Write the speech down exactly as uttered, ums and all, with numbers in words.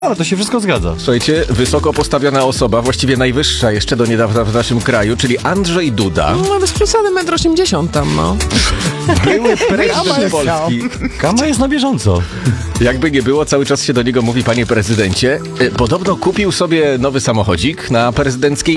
Ale to się wszystko zgadza. Słuchajcie, wysoko postawiona osoba, właściwie najwyższa jeszcze do niedawna w naszym kraju, czyli Andrzej Duda. No bez przesady, metr osiemdziesiąt tam, no. Były prezydent Polski. Kama jest na bieżąco. Jakby nie było, cały czas się do niego mówi, panie prezydencie. E, Podobno kupił sobie nowy samochodzik na prezydenckiej